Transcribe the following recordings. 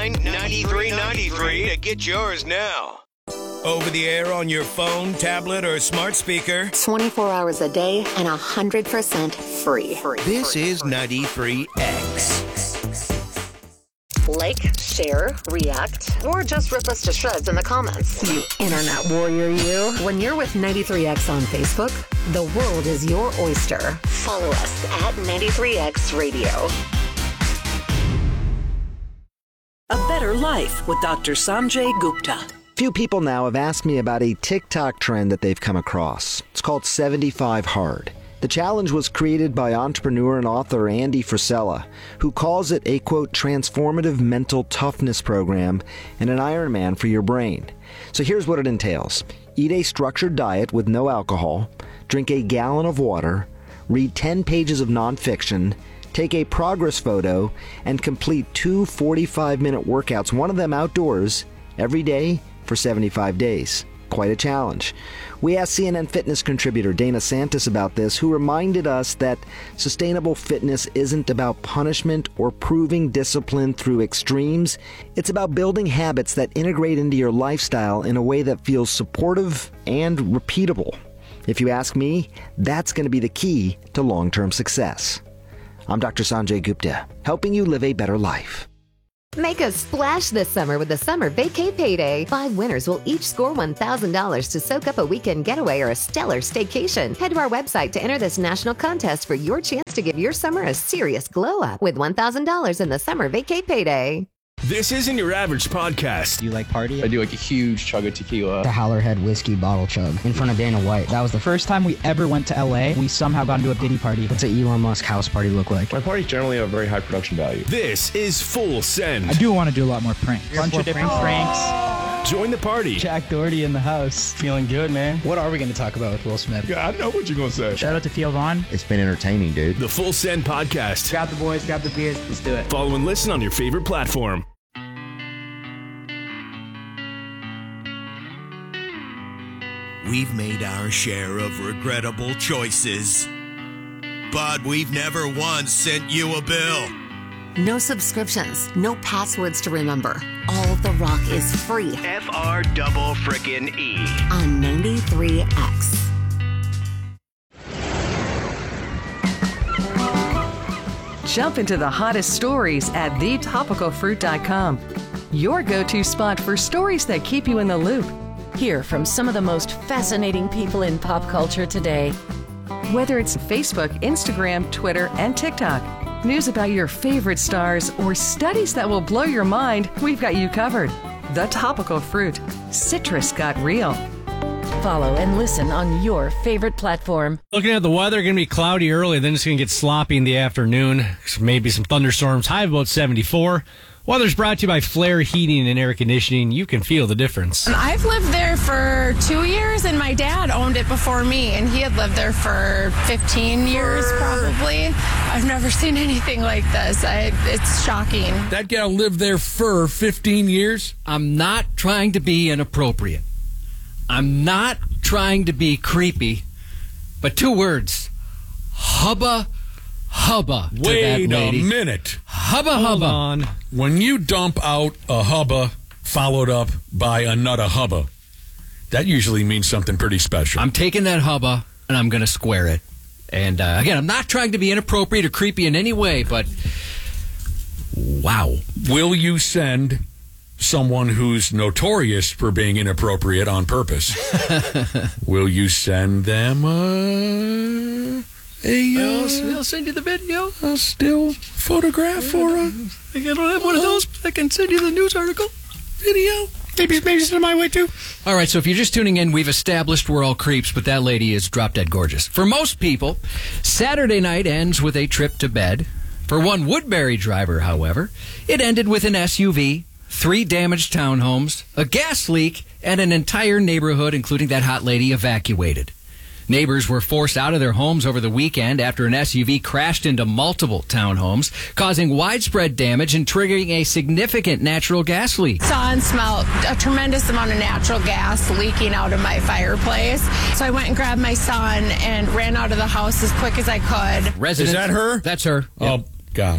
888-999-9393 to get yours now. Over the air on your phone, tablet, or smart speaker. 24 hours a day and 100% free. This is 93X. Like, share, react, or just rip us to shreds in the comments. You internet warrior, you. When you're with 93X on Facebook, the world is your oyster. Follow us at 93X Radio. A Better Life with Dr. Sanjay Gupta. Few people now have asked me about a TikTok trend that they've come across. It's called 75 Hard. The challenge was created by entrepreneur and author Andy Frisella, who calls it a, quote, transformative mental toughness program and an Ironman for your brain. So here's what it entails. Eat a structured diet with no alcohol, drink a gallon of water, read 10 pages of nonfiction, take a progress photo, and complete 2 45-minute workouts, one of them outdoors, every day for 75 days. Quite a challenge. We asked CNN Fitness contributor Dana Santis about this, who reminded us that sustainable fitness isn't about punishment or proving discipline through extremes. It's about building habits that integrate into your lifestyle in a way that feels supportive and repeatable. If you ask me, that's going to be the key to long-term success. I'm Dr. Sanjay Gupta, helping you live a better life. Make a splash this summer with the Summer Vacay Payday. 5 winners will each score $1,000 to soak up a weekend getaway or a stellar staycation. Head to our website to enter this national contest for your chance to give your summer a serious glow-up with $1,000 in the Summer Vacay Payday. This isn't your average podcast. Do you like party? I do like a huge chug of tequila. The Howlerhead whiskey bottle chug in front of Dana White. That was the first time we ever went to LA. We somehow got into a Diddy party. What's an Elon Musk house party look like? My parties generally have very high production value. This is Full Send. I do want to do a lot more pranks. Bunch of different pranks. Join the party. Jack Doherty in the house. Feeling good, man. What are we going to talk about with Will Smith? Yeah, I know what you're going to say. Shout out to Theo Vaughn. It's been entertaining, dude. The Full Send podcast. Grab the boys, grab the beers. Let's do it. Follow and listen on your favorite platform. We've made our share of regrettable choices, but we've never once sent you a bill. No subscriptions, no passwords to remember. All the rock is free FR-double-frickin-E on 93X. Jump into the hottest stories at thetopicalfruit.com. Your go-to spot for stories that keep you in the loop. Hear from some of the most fascinating people in pop culture today. Whether it's Facebook, Instagram, Twitter, and TikTok, news about your favorite stars, or studies that will blow your mind, we've got you covered. The Topical Fruit. Citrus got real. Follow and listen on your favorite platform. Looking at the weather, going to be cloudy early, then it's going to get sloppy in the afternoon. Maybe some thunderstorms, high of about 74. Weather's brought to you by Flair Heating and Air Conditioning. You can feel the difference. I've lived there for 2 years, and my dad owned it before me, and he had lived there for 15 years probably. I've never seen anything like this. It's shocking. That gal lived there for 15 years? I'm not trying to be inappropriate. I'm not trying to be creepy, but 2 words. Hubba hubba to that lady. Wait a minute. Hubba hubba. On. When you dump out a hubba followed up by another hubba, that usually means something pretty special. I'm taking that hubba and I'm going to square it. And again, I'm not trying to be inappropriate or creepy in any way, but wow. Will you send someone who's notorious for being inappropriate on purpose? Will you send them I'll send you the video. A still photograph for a... I don't have one of those, but I can send you the news article. Video. Maybe send it my way, too. All right, so if you're just tuning in, we've established we're all creeps, but that lady is drop-dead gorgeous. For most people, Saturday night ends with a trip to bed. For one Woodbury driver, however, it ended with an SUV, 3 damaged townhomes, a gas leak, and an entire neighborhood, including that hot lady, evacuated. Neighbors were forced out of their homes over the weekend after an SUV crashed into multiple townhomes, causing widespread damage and triggering a significant natural gas leak. Saw and smelled a tremendous amount of natural gas leaking out of my fireplace. So I went and grabbed my son and ran out of the house as quick as I could. Is that her? That's her. Oh, yep. God.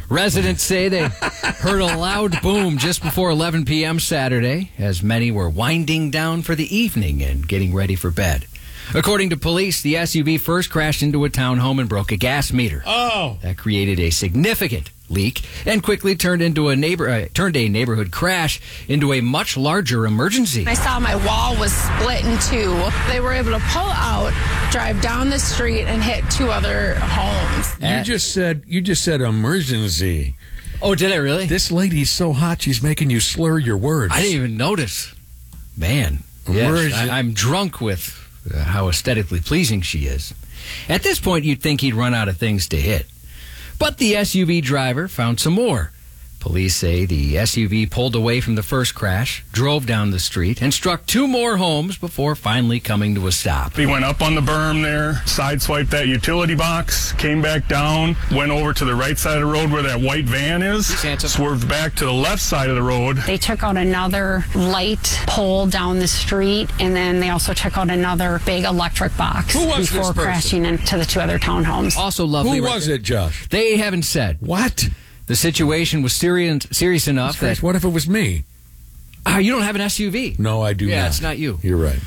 Residents say they heard a loud boom just before 11 p.m. Saturday as many were winding down for the evening and getting ready for bed. According to police, the SUV first crashed into a townhome and broke a gas meter. Oh. That created a significant leak and quickly turned a neighborhood crash into a much larger emergency. I saw my wall was split in two. They were able to pull out, drive down the street, and hit two other homes. You just said emergency. Oh, did I really? This lady's so hot, she's making you slur your words. I didn't even notice. Man, yes, I'm drunk with how aesthetically pleasing she is. At this point, you'd think he'd run out of things to hit. But the SUV driver found some more. Police say the SUV pulled away from the first crash, drove down the street, and struck two more homes before finally coming to a stop. He went up on the berm there, sideswiped that utility box, came back down, went over to the right side of the road where that white van is, swerved back to the left side of the road. They took out another light pole down the street, and then they also took out another big electric box before crashing into the two other townhomes. Also lovely. Who was it, Josh? They haven't said. What? The situation was serious enough that... What if it was me? You don't have an SUV. No, I do not. Yeah, it's not you. You're right.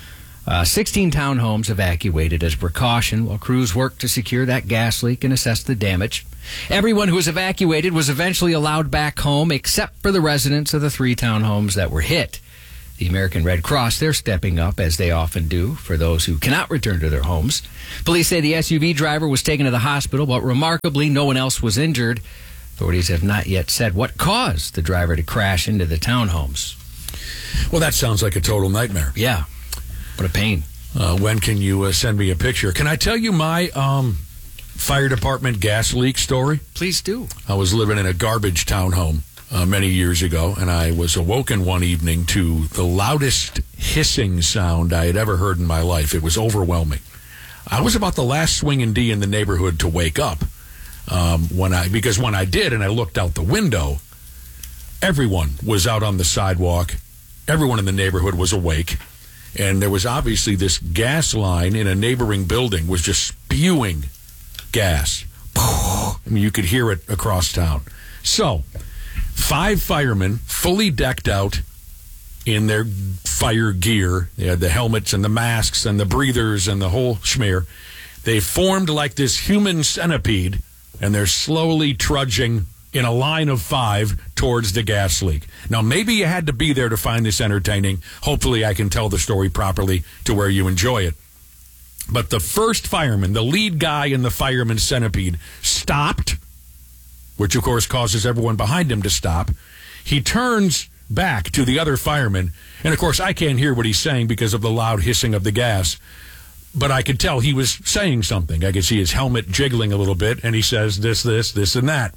16 townhomes evacuated as precaution while crews worked to secure that gas leak and assess the damage. Everyone who was evacuated was eventually allowed back home except for the residents of the 3 townhomes that were hit. The American Red Cross, they're stepping up, as they often do, for those who cannot return to their homes. Police say the SUV driver was taken to the hospital, but remarkably, no one else was injured. Authorities have not yet said what caused the driver to crash into the townhomes. Well, that sounds like a total nightmare. Yeah. What a pain. When can you send me a picture? Can I tell you my fire department gas leak story? Please do. I was living in a garbage townhome many years ago, and I was awoken one evening to the loudest hissing sound I had ever heard in my life. It was overwhelming. I was about the last swinging D in the neighborhood to wake up. Because when I did and I looked out the window, everyone was out on the sidewalk. Everyone in the neighborhood was awake. And there was obviously this gas line in a neighboring building was just spewing gas. I mean, you could hear it across town. So, 5 firemen fully decked out in their fire gear. They had the helmets and the masks and the breathers and the whole schmear. They formed like this human centipede, and they're slowly trudging in a line of 5 towards the gas leak. Now, maybe you had to be there to find this entertaining. Hopefully, I can tell the story properly to where you enjoy it. But the first fireman, the lead guy in the fireman centipede, stopped, which, of course, causes everyone behind him to stop. He turns back to the other fireman, and, of course, I can't hear what he's saying because of the loud hissing of the gas. But I could tell he was saying something. I could see his helmet jiggling a little bit, and he says this, and that.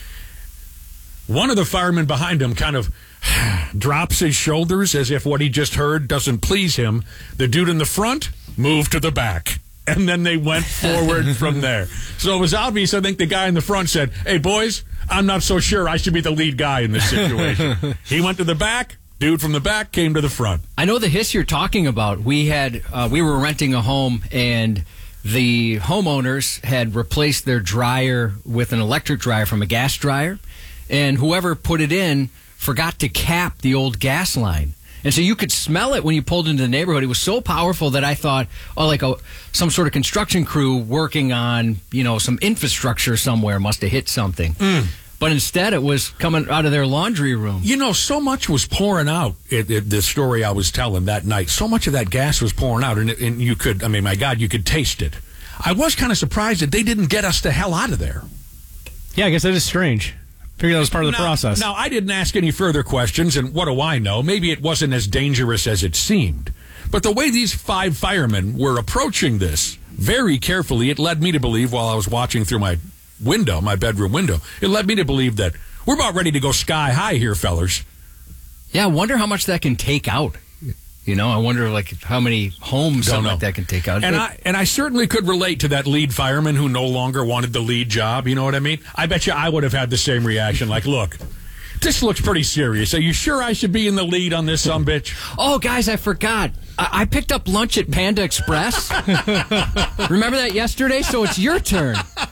One of the firemen behind him kind of drops his shoulders as if what he just heard doesn't please him. The dude in the front moved to the back, and then they went forward from there. So it was obvious. I think the guy in the front said, "Hey, boys, I'm not so sure I should be the lead guy in this situation." He went to the back. Dude from the back came to the front. I know the hiss you're talking about. We were renting a home, and the homeowners had replaced their dryer with an electric dryer from a gas dryer, and whoever put it in forgot to cap the old gas line. And so you could smell it when you pulled into the neighborhood. It was so powerful that I thought, some sort of construction crew working on, some infrastructure somewhere must have hit something. But instead, it was coming out of their laundry room. So much was pouring out. The story I was telling that night, so much of that gas was pouring out, and you could, my God, you could taste it. I was kind of surprised that they didn't get us the hell out of there. Yeah, I guess that is strange. Figured that was part of the process. Now, I didn't ask any further questions, and what do I know? Maybe it wasn't as dangerous as it seemed. But the way these 5 firemen were approaching this very carefully, it led me to believe, while I was watching through my bedroom window, it led me to believe that we're about ready to go sky high here, fellers. Yeah, I wonder how much that can take out. I wonder how many homes something like that can take out. And I certainly could relate to that lead fireman who no longer wanted the lead job. You know what I mean? I bet you I would have had the same reaction. Look, this looks pretty serious. Are you sure I should be in the lead on this sumbitch? Oh, guys, I forgot. I picked up lunch at Panda Express. Remember that yesterday? So it's your turn.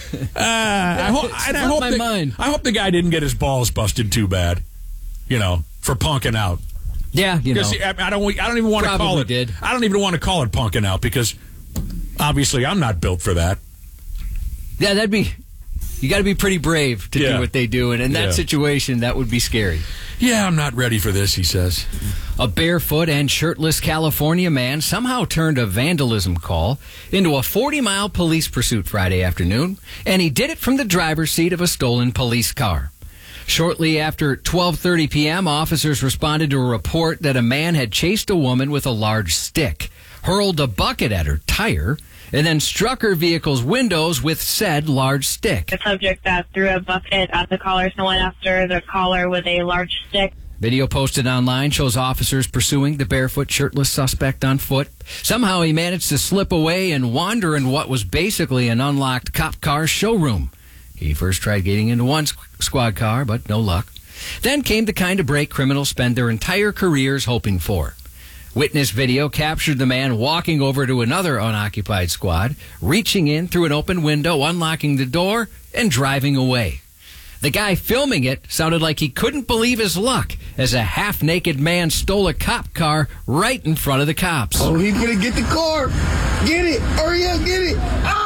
I hope the guy didn't get his balls busted too bad, for punking out. Yeah, I don't even want to call it. I don't even want to call it punking out because obviously I'm not built for that. Yeah, you got to be pretty brave to do what they do, and in that situation, that would be scary. Yeah, I'm not ready for this, he says. A barefoot and shirtless California man somehow turned a vandalism call into a 40-mile police pursuit Friday afternoon, and he did it from the driver's seat of a stolen police car. Shortly after 12:30 p.m., officers responded to a report that a man had chased a woman with a large stick, hurled a bucket at her tire, and then struck her vehicle's windows with said large stick. The subject that threw a bucket at the caller and went after the caller with a large stick. Video posted online shows officers pursuing the barefoot, shirtless suspect on foot. Somehow he managed to slip away and wander in what was basically an unlocked cop car showroom. He first tried getting into one squad car, but no luck. Then came the kind of break criminals spend their entire careers hoping for. Witness video captured the man walking over to another unoccupied squad, reaching in through an open window, unlocking the door, and driving away. The guy filming it sounded like he couldn't believe his luck as a half-naked man stole a cop car right in front of the cops. Oh, he's gonna get the car. Get it. Hurry up, get it.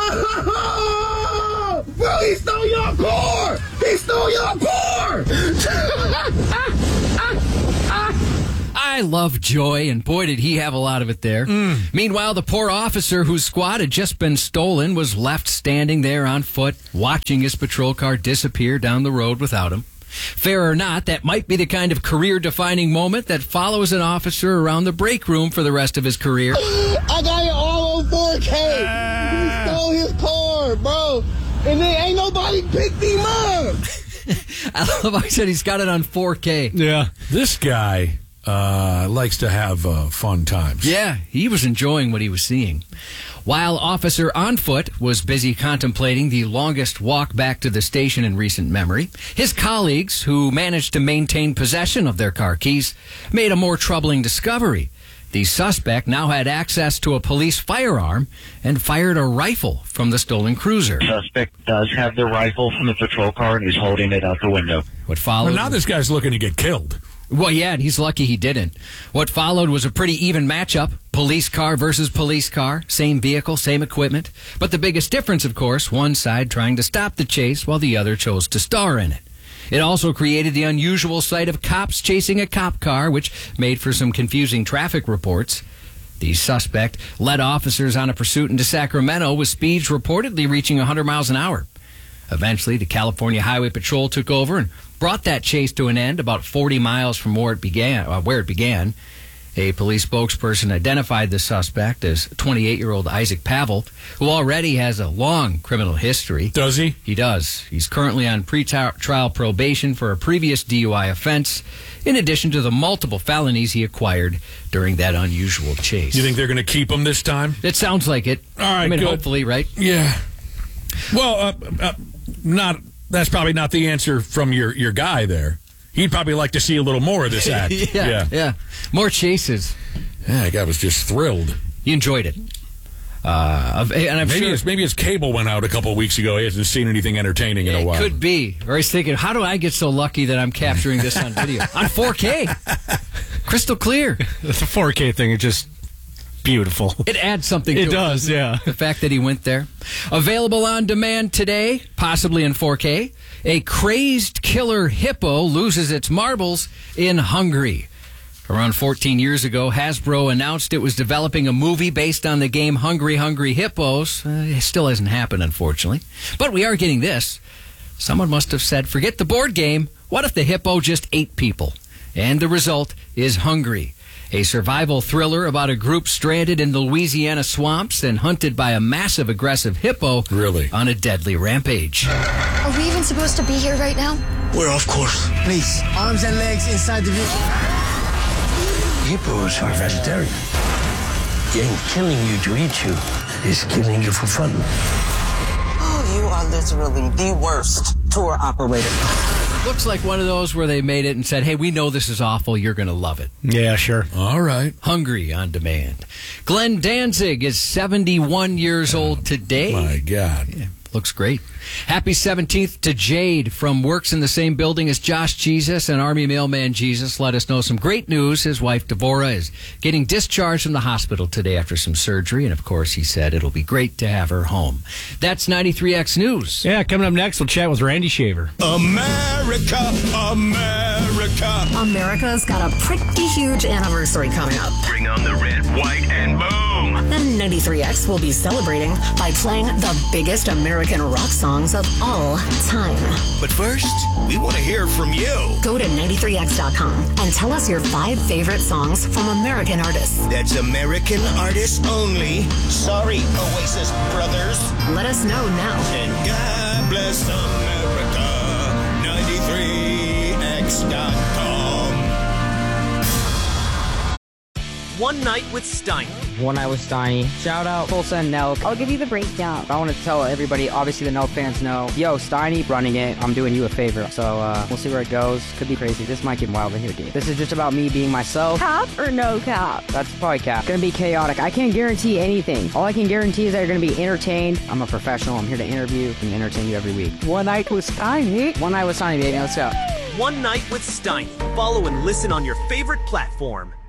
Oh, bro, he stole your car. He stole your car. I love joy, and boy, did he have a lot of it there. Meanwhile, the poor officer whose squad had just been stolen was left standing there on foot, watching his patrol car disappear down the road without him. Fair or not, that might be the kind of career-defining moment that follows an officer around the break room for the rest of his career. I got it all on 4K. He stole his car, bro. And then ain't nobody picked him up. I love how he said he's got it on 4K. Yeah. This guy likes to have fun times. Yeah, he was enjoying what he was seeing. While Officer on foot was busy contemplating the longest walk back to the station in recent memory, his colleagues, who managed to maintain possession of their car keys, made a more troubling discovery. The suspect now had access to a police firearm and fired a rifle from the stolen cruiser. The suspect does have the rifle from the patrol car and he's holding it out the window. What followed? Well, now this guy's looking to get killed. Well, yeah, and he's lucky he didn't. What followed was a pretty even matchup. Police car versus police car. Same vehicle, same equipment. But the biggest difference, of course, one side trying to stop the chase while the other chose to star in it. It also created the unusual sight of cops chasing a cop car, which made for some confusing traffic reports. The suspect led officers on a pursuit into Sacramento with speeds reportedly reaching 100 miles an hour. Eventually, the California Highway Patrol took over and brought that chase to an end about 40 miles from where it began. A police spokesperson identified the suspect as 28-year-old Isaac Pavel, who already has a long criminal history. Does he? He does. He's currently on pre-trial probation for a previous DUI offense, in addition to the multiple felonies he acquired during that unusual chase. You think they're going to keep him this time? It sounds like it. All right, good. Hopefully, right? Yeah. Well, that's probably not the answer from your guy there. He'd probably like to see a little more of this act. Yeah. More chases. Yeah, that guy was just thrilled. You enjoyed it. And I'm sure maybe his cable went out a couple of weeks ago. He hasn't seen anything entertaining in a while. It could be. Or he's thinking, how do I get so lucky that I'm capturing this on video? On 4K. Crystal clear. The 4K thing is just beautiful. It adds something to it. It does, yeah. The fact that he went there. Available on demand today, possibly in 4K. A crazed killer hippo loses its marbles in Hungary. Around 14 years ago, Hasbro announced it was developing a movie based on the game Hungry Hungry Hippos. It still hasn't happened, unfortunately. But we are getting this. Someone must have said, forget the board game. What if the hippo just ate people? And the result is Hungry, a survival thriller about a group stranded in the Louisiana swamps and hunted by a massive aggressive hippo on a deadly rampage. Are we even supposed to be here right now? We're off course. Please, arms and legs inside the vehicle. Hippos are vegetarian. Killing you to eat you is killing you for fun. Oh, you are literally the worst tour operator. Looks like one of those where they made it and said, hey, we know this is awful. You're going to love it. Yeah, sure. All right. Hungry on demand. Glenn Danzig is 71 years old today. My God. Yeah. Looks great. Happy 17th to Jade from works in the same building as Josh Jesus and Army Mailman Jesus. Let us know some great news. His wife, Devorah, is getting discharged from the hospital today after some surgery. And, of course, he said it'll be great to have her home. That's 93X News. Yeah, coming up next, we'll chat with Randy Shaver. America, America. America's got a pretty huge anniversary coming up. Bring on the red, white, and boom. Then 93X will be celebrating by playing the biggest American rock songs of all time. But first, we want to hear from you. Go to 93x.com and tell us your 5 favorite songs from American artists. That's American artists only. Sorry, Oasis brothers. Let us know now. And God bless America. 93x.com. One Night with Steiny. One Night with Steiny. Shout out Full Send Nelk. I'll give you the breakdown. I want to tell everybody, obviously the Nelk fans know, yo, Steiny running it. I'm doing you a favor. So we'll see where it goes. Could be crazy. This might get wild in here, dude. This is just about me being myself. Cap or no cap? That's probably cap. Gonna be chaotic. I can't guarantee anything. All I can guarantee is that you're gonna be entertained. I'm a professional. I'm here to interview and entertain you every week. One Night with Steiny. One Night with Steiny, baby. Let's go. One Night with Steiny. Follow and listen on your favorite platform.